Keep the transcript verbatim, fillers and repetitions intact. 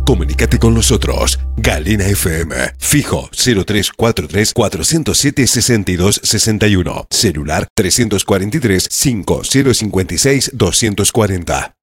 Comunícate con nosotros. Galena F M. Fijo cero tres cuatro tres, cuatro cero siete, seis dos seis uno. Celular tres cuatro tres, cinco cero cinco seis, dos cuatro cero.